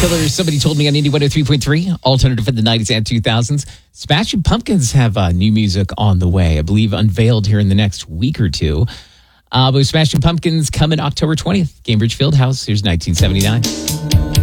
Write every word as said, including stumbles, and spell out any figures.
Killers, Somebody Told Me on Indie one oh three point three, alternative in the nineties and two thousands. Smashing Pumpkins have uh, new music on the way, I believe unveiled here in the next week or two. Uh, but Smashing Pumpkins coming October twentieth, Cambridge Fieldhouse. Here's nineteen seventy-nine.